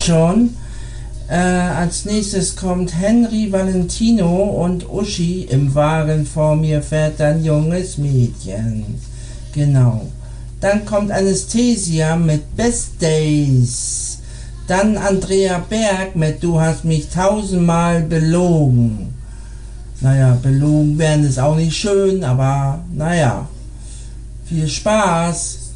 schon. Als nächstes kommt Henry Valentino und Uschi. Im Wagen vor mir fährt ein junges Mädchen. Genau. Dann kommt Anastasia mit Best Days. Dann Andrea Berg mit Du hast mich 1000-mal belogen. Naja, belogen werden ist auch nicht schön, aber naja. Viel Spaß!